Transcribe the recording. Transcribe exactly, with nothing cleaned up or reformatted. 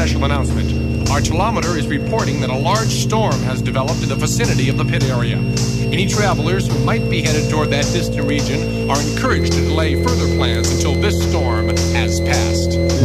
special announcement. Our telemeter is reporting that a large storm has developed in the vicinity of the pit area. Any travelers who might be headed toward that distant region are encouraged to delay further plans until this storm has passed.